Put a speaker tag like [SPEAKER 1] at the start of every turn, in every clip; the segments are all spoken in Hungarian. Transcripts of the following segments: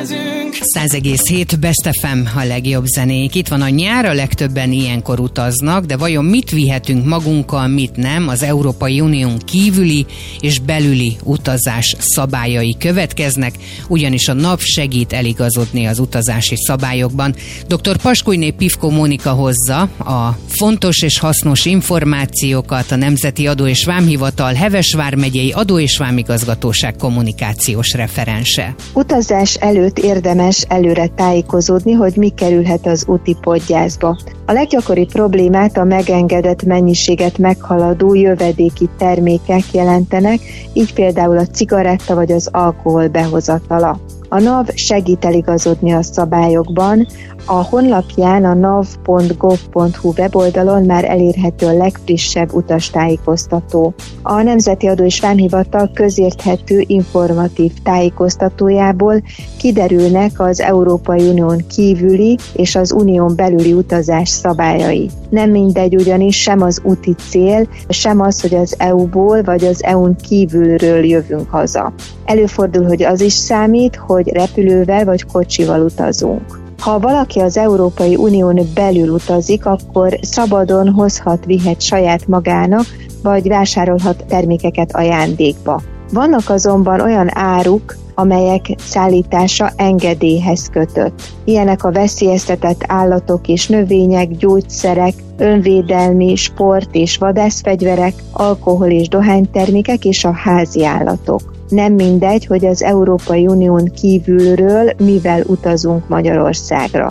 [SPEAKER 1] 100,7 Best FM a legjobb zenék. Itt van a nyár, a legtöbben ilyenkor utaznak, de vajon mit vihetünk magunkkal, mit nem? Az Európai Unión kívüli és belüli utazás szabályai következnek, ugyanis a NAV segít eligazodni az utazási szabályokban. Dr. Paskújné Pivko Mónika hozza a fontos és hasznos információkat, a Nemzeti Adó és Vámhivatal Heves vármegyei Adó és Vámigazgatóság kommunikációs referense.
[SPEAKER 2] Utazás előtt érdemes előre tájékozódni, hogy mi kerülhet az úti podgyászba. A leggyakoribb problémát a megengedett mennyiséget meghaladó jövedéki termékek jelentenek, így például a cigaretta vagy az alkohol behozatala. A NAV segít eligazodni a szabályokban. A honlapján, a nav.gov.hu weboldalon már elérhető a legfrissebb utastájékoztató. A Nemzeti Adó és Vámhivatal közérthető informatív tájékoztatójából kiderülnek az Európai Unión kívüli és az unión belüli utazás szabályai. Nem mindegy ugyanis sem az úti cél, sem az, hogy az EU-ból vagy az EU-n kívülről jövünk haza. Előfordul, hogy az is számít, hogy repülővel vagy kocsival utazunk. Ha valaki az Európai Unión belül utazik, akkor szabadon vihet saját magának, vagy vásárolhat termékeket ajándékba. Vannak azonban olyan áruk, amelyek szállítása engedélyhez kötött. Ilyenek a veszélyeztetett állatok és növények, gyógyszerek, önvédelmi, sport és vadászfegyverek, alkohol és dohánytermékek és a házi állatok. Nem mindegy, hogy az Európai Unión kívülről mivel utazunk Magyarországra.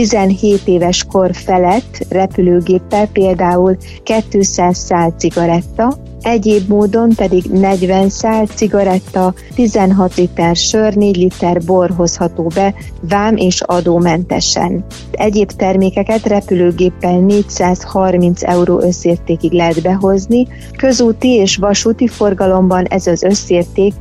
[SPEAKER 2] 17 éves kor felett repülőgéppel például 200 szál cigaretta, egyéb módon pedig 40 szál cigaretta, 16 liter sör, 4 liter bor hozható be vám és adómentesen. Egyéb termékeket repülőgéppel 430 euró összértékig lehet behozni, közúti és vasúti forgalomban ez az összérték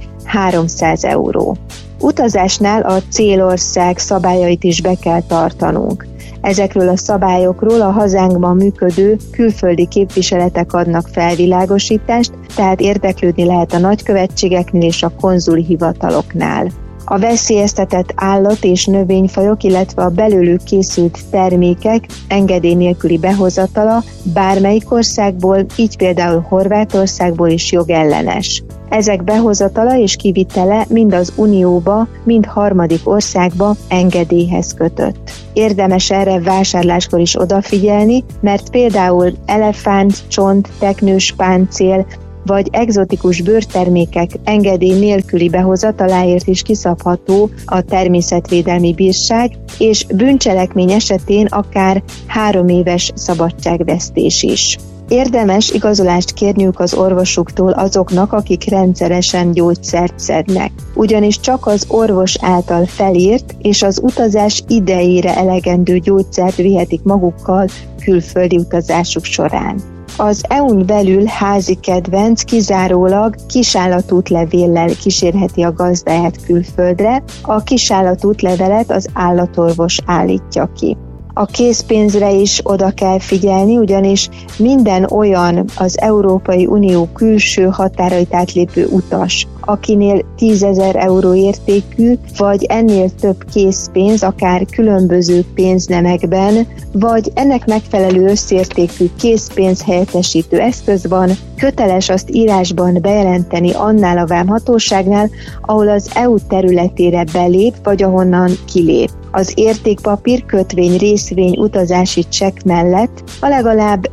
[SPEAKER 2] 300 euró. Utazásnál a célország szabályait is be kell tartanunk. Ezekről a szabályokról a hazánkban működő külföldi képviseletek adnak felvilágosítást, tehát érdeklődni lehet a nagykövetségeknél és a konzuli hivataloknál. A veszélyeztetett állat- és növényfajok, illetve a belőlük készült termékek engedély nélküli behozatala bármelyik országból, így például Horvátországból is jogellenes. Ezek behozatala és kivitele mind az Unióba, mind harmadik országba engedélyhez kötött. Érdemes erre vásárláskor is odafigyelni, mert például elefánt, csont, teknős páncél vagy egzotikus bőrtermékek engedély nélküli behozataláért is kiszabható a természetvédelmi bírság, és bűncselekmény esetén akár 3 éves szabadságvesztés is. Érdemes igazolást kérniük az orvosuktól azoknak, akik rendszeresen gyógyszert szednek. Ugyanis csak az orvos által felírt és az utazás idejére elegendő gyógyszert vihetik magukkal külföldi utazásuk során. Az EU-n belül házi kedvenc kizárólag kisállatútlevéllel kísérheti a gazdáját külföldre, a kisállatútlevelet az állatorvos állítja ki. A készpénzre is oda kell figyelni, ugyanis minden olyan az Európai Unió külső határait átlépő utas, akinél 10 000 euró értékű, vagy ennél több készpénz, akár különböző pénznemekben, vagy ennek megfelelő összértékű készpénz helyettesítő eszköz van, köteles azt írásban bejelenteni annál a vámhatóságnál, ahol az EU területére belép, vagy ahonnan kilép. Az értékpapír, kötvény, részvény, utazási csekk mellett a legalább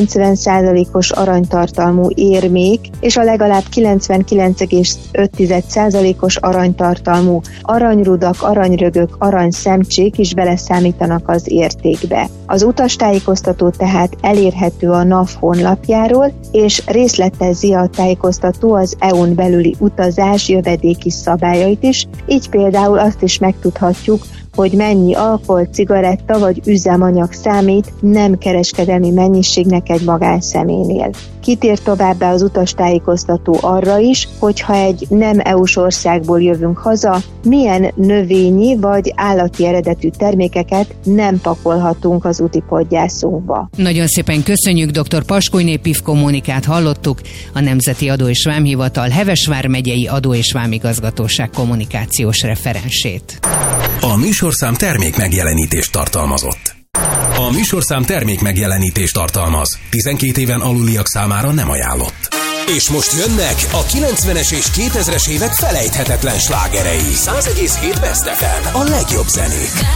[SPEAKER 2] 90%-os aranytartalmú érmék és a legalább 99,5%-os aranytartalmú aranyrudak, aranyrögök, aranyszemcsék is beleszámítanak az értékbe. Az utastájékoztató tehát elérhető a NAV honlapjáról, és részletezi a tájékoztató az EU-n belüli utazás jövedéki szabályait is, így például azt is megtudhatjuk, hogy mennyi alkohol, cigaretta vagy üzemanyag számít nem kereskedelmi mennyiségnek egy magánszemélynél. Kitér továbbá az utastájékoztató arra is, hogyha egy nem EU-s országból jövünk haza, milyen növényi vagy állati eredetű termékeket nem pakolhatunk az úti podgyászunkba.
[SPEAKER 1] Nagyon szépen köszönjük, dr. Paskújné Pivko Mónikát hallottuk, a Nemzeti Adó és Vámhivatal Heves vármegyei Adó és Vámigazgatóság kommunikációs referensét.
[SPEAKER 3] A műsorszám termék megjelenítést tartalmazott. A műsorszám termék megjelenítést tartalmaz. 12 éven aluliak számára nem ajánlott. És most jönnek a 90-es és 2000-es évek felejthetetlen slágerei. 100,7 Best FM, a legjobb zenék.